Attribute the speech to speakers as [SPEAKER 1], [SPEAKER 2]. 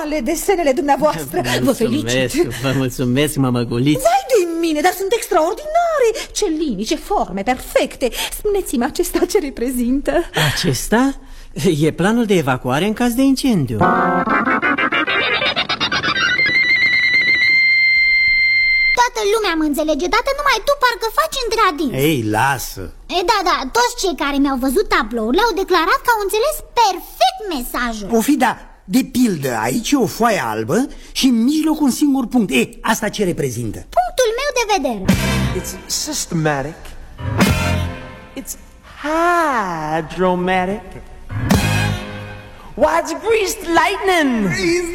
[SPEAKER 1] geniale desenele dumneavoastră. Vă felicit.
[SPEAKER 2] Vă mulțumesc, mămăguliți.
[SPEAKER 1] Vai de mine, dar sunt extraordinare. Ce linii, ce forme perfecte. Spuneți-mi acesta ce reprezintă.
[SPEAKER 2] Acesta e planul de evacuare în caz de incendiu.
[SPEAKER 3] Toată lumea mă înțelege, dată numai tu parcă faci într-adins.
[SPEAKER 4] Ei, lasă.
[SPEAKER 3] Da, toți cei care mi-au văzut tabloul au declarat că au înțeles perfect mesajul.
[SPEAKER 4] O fi, da, de pildă, aici e o foaie albă și în mijloc un singur punct. Asta ce reprezintă?
[SPEAKER 3] Punctul meu de vedere.
[SPEAKER 5] It's systematic. It's hydromatic. Why, it's greased lightning.